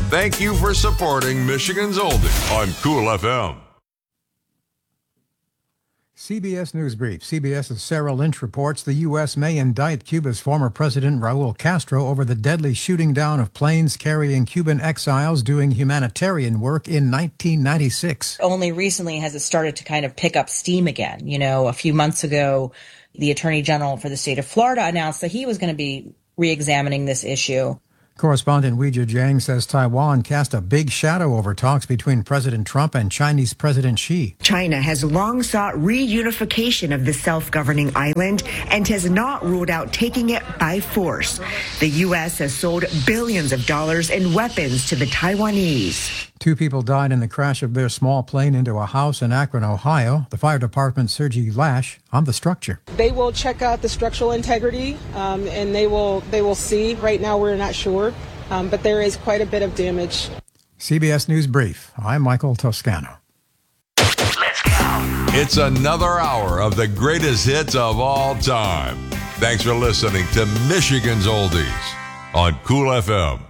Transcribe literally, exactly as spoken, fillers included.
Thank you for supporting Michigan's Oldie on Cool F M. C B S News Brief. CBS's Sarah Lynch reports the U S may indict Cuba's former president Raul Castro over the deadly shooting down of planes carrying Cuban exiles doing humanitarian work in nineteen ninety-six. Only recently has it started to kind of pick up steam again. You know, a few months ago, the Attorney General for the state of Florida announced that he was going to be re-examining this issue. Correspondent Weijia Jiang says Taiwan cast a big shadow over talks between President Trump and Chinese President Xi. China has long sought reunification of the self-governing island and has not ruled out taking it by force. The U S has sold billions of dollars in weapons to the Taiwanese. Two people died in the crash of their small plane into a house in Akron, Ohio. The fire department's Sergey Lash on the structure. They will check out the structural integrity, um, and they will they will see. Right now, we're not sure, um, but there is quite a bit of damage. C B S News Brief. I'm Michael Toscano. Let's go. It's another hour of the greatest hits of all time. Thanks for listening to Michigan's Oldies on Cool F M.